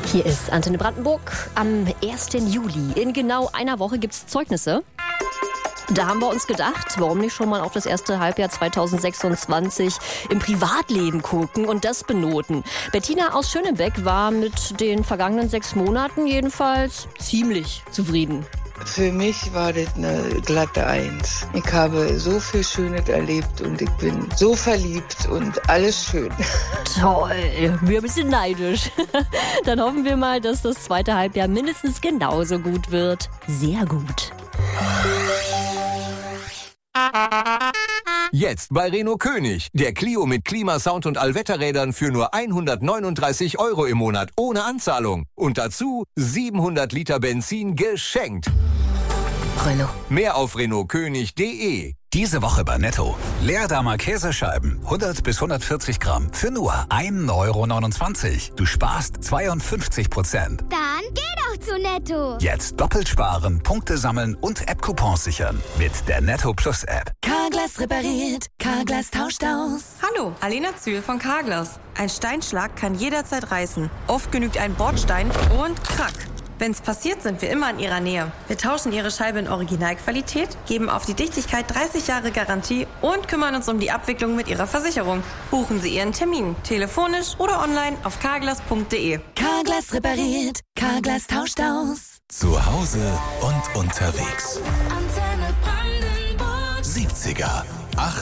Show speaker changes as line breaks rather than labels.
Hier ist Antenne Brandenburg am 1. Juli. In genau einer Woche gibt es Zeugnisse. Da haben wir uns gedacht, warum nicht schon mal auf das erste Halbjahr 2026 im Privatleben gucken und das benoten. Bettina aus Schönebeck war mit den vergangenen 6 Monaten jedenfalls ziemlich zufrieden.
Für mich war das eine glatte 1. Ich habe so viel Schönes erlebt und ich bin so verliebt und alles schön.
Toll, wir ein bisschen neidisch. Dann hoffen wir mal, dass das zweite Halbjahr mindestens genauso gut wird. Sehr gut.
Jetzt bei Renault König. Der Clio mit Klimasound und Allwetterrädern für nur 139 € im Monat ohne Anzahlung. Und dazu 700 Liter Benzin geschenkt.
Renault.
Mehr auf renaultkönig.de.
Diese Woche bei Netto. Leerdammer Käsescheiben, 100 bis 140 Gramm, für nur 1,29 €. Du sparst 52%.
Dann geh doch zu Netto.
Jetzt doppelt sparen, Punkte sammeln und App-Coupons sichern. Mit der Netto Plus App.
Carglass repariert, Carglass tauscht aus.
Hallo, Alena Zühl von Carglass. Ein Steinschlag kann jederzeit reißen. Oft genügt ein Bordstein und krack. Wenn's passiert, sind wir immer in Ihrer Nähe. Wir tauschen Ihre Scheibe in Originalqualität, geben auf die Dichtigkeit 30 Jahre Garantie und kümmern uns um die Abwicklung mit Ihrer Versicherung. Buchen Sie Ihren Termin, telefonisch oder online auf carglass.de.
Carglass repariert, Carglass tauscht aus.
Zu Hause und unterwegs.
Antenne Brandenburg.
70er,